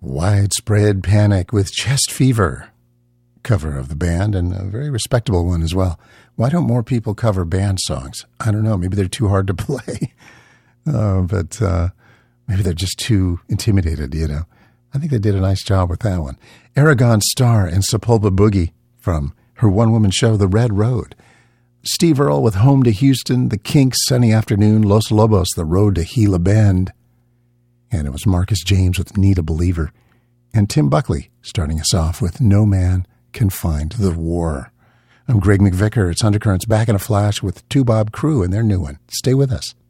Widespread Panic with Chest Fever, cover of the band, and a very respectable one as well. Why don't more people cover band songs? I don't know. Maybe they're too hard to play. But maybe they're just too intimidated, you know. I think they did a nice job with that one. Aragon Starr and Sepulpa Boogie from her one-woman show, The Red Road. Steve Earle with Home to Houston, The Kinks, Sunny Afternoon, Los Lobos, The Road to Gila Bend. And it was Marcus James with Need a Believer. And Tim Buckley starting us off with No Man Can Find the War. I'm Greg McVicker. It's Undercurrents back in a flash with Two Bob Crew and their new one. Stay with us.